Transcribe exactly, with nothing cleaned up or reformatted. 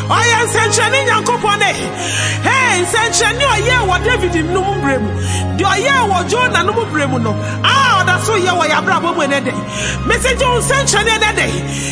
Oya nsɛnkyerɛnne Nyankopɔn eh. Hey, nsɛnkyerɛnne ɔyɛ wɔ David no mu brɛ mu. De ɔyɛ wɔ Jonah no mu brɛ mu no. Ah, ɔda so yɛ wɔ Abraham mu ne de. Message nsɛnkyerɛnne ne de.